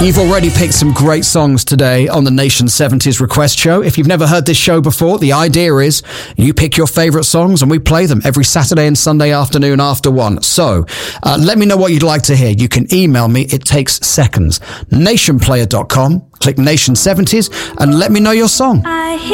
You've already picked some great songs today on the Nation 70s Request Show. If you've never heard this show before, the idea is you pick your favourite songs and we play them every Saturday and Sunday afternoon after 1. So let me know what you'd like to hear. You can email me. It takes seconds. Nationplayer.com. Click Nation 70s and let me know your song.